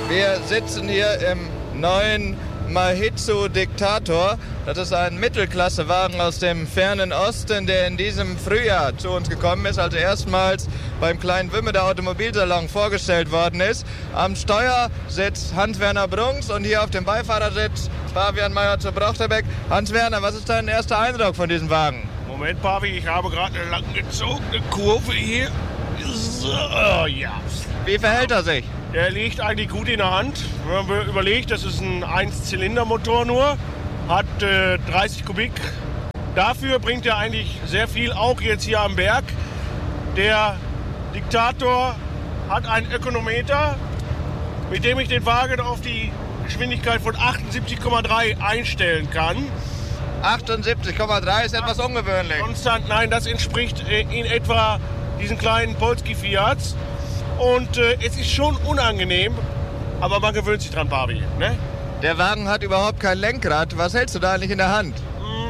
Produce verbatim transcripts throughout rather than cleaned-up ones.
Wir sitzen hier im neuen Maihatsu Dictator. Das ist ein Mittelklassewagen aus dem fernen Osten, der in diesem Frühjahr zu uns gekommen ist, also erstmals beim kleinen Wümme Automobilsalon vorgestellt worden ist. Am Steuer sitzt Hans-Werner Brunks und hier auf dem Beifahrersitz Fabian Meyer-Brochterbeck. Hans-Werner, was ist dein erster Eindruck von diesem Wagen? Moment, Pavi, ich habe gerade eine langgezogene Kurve hier. So, ja. Wie verhält er sich? Der liegt eigentlich gut in der Hand. Wenn man überlegt, das ist ein Ein-Zylinder-Motor nur, hat äh, dreißig Kubik. Dafür bringt er eigentlich sehr viel, auch jetzt hier am Berg. Der Dictator hat einen Ökonometer, mit dem ich den Wagen auf die Geschwindigkeit von achtundsiebzig Komma drei einstellen kann. achtundsiebzig Komma drei ist etwas ungewöhnlich. Konstant, nein, das entspricht äh, in etwa diesen kleinen Polski Fiats. Und äh, es ist schon unangenehm, aber man gewöhnt sich dran, Barbie. Ne? Der Wagen hat überhaupt kein Lenkrad. Was hältst du da eigentlich in der Hand?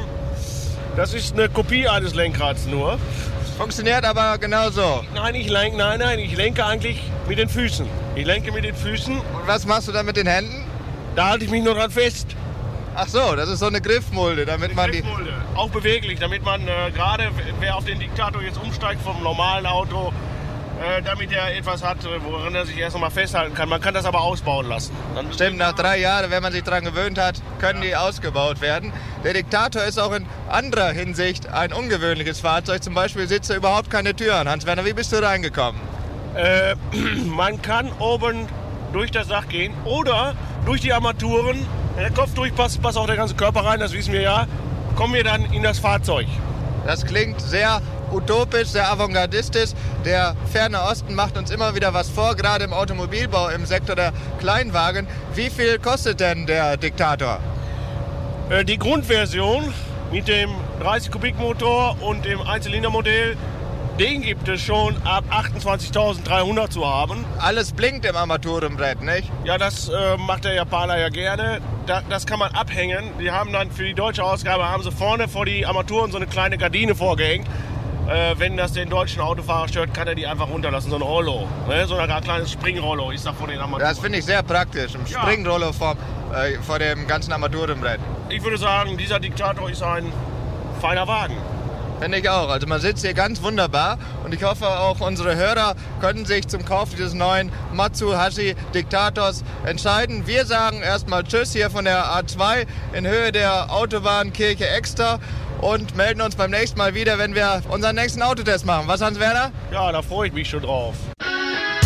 Das ist eine Kopie eines Lenkrads nur. Funktioniert aber genauso. Nein, ich lenke, nein, nein, ich lenke eigentlich mit den Füßen. Ich lenke mit den Füßen. Und was machst du dann mit den Händen? Da halte ich mich nur dran fest. Ach so, das ist so eine Griffmulde, damit eine man Griffmulde. Die... Auch beweglich, damit man äh, gerade, wer auf den Dictator jetzt umsteigt vom normalen Auto, äh, damit er etwas hat, woran er sich erst noch mal festhalten kann. Man kann das aber ausbauen lassen. Dann Stimmt, nach drei Jahren, wenn man sich daran gewöhnt hat, können ja. die ausgebaut werden. Der Dictator ist auch in anderer Hinsicht ein ungewöhnliches Fahrzeug. Zum Beispiel sitzt er überhaupt keine Türen. Hans-Werner, wie bist du reingekommen? Äh, man kann oben durch das Dach gehen oder durch die Armaturen. Wenn der Kopf durchpasst, passt auch der ganze Körper rein, das wissen wir ja. Kommen wir dann in das Fahrzeug. Das klingt sehr utopisch, sehr avantgardistisch. Der ferne Osten macht uns immer wieder was vor, gerade im Automobilbau, im Sektor der Kleinwagen. Wie viel kostet denn der Dictator? Äh, die Grundversion mit dem dreißig Kubik Motor und dem Einzylindermodell, den gibt es schon ab achtundzwanzigtausenddreihundert zu haben. Alles blinkt im Armaturenbrett, nicht? Ja, das äh, macht der Japaner ja gerne. Da, das kann man abhängen. Die haben dann für die deutsche Ausgabe haben sie vorne vor die Armaturen so eine kleine Gardine vorgehängt. Äh, wenn das den deutschen Autofahrer stört, kann er die einfach runterlassen, so ein Rollo. Ne? So ein kleines Springrollo ist da vor den Armaturen. Das finde ich sehr praktisch, ein ja. Springrollo vor, äh, vor dem ganzen Armaturenbrett. Ich würde sagen, dieser Dictator ist ein feiner Wagen. Finde ich auch. Also man sitzt hier ganz wunderbar und ich hoffe auch unsere Hörer können sich zum Kauf dieses neuen Matsuhashi Dictators entscheiden. Wir sagen erstmal Tschüss hier von der A zwei in Höhe der Autobahn Kirche Exter und melden uns beim nächsten Mal wieder, wenn wir unseren nächsten Autotest machen. Was, Hans-Werner? Ja, da freue ich mich schon drauf.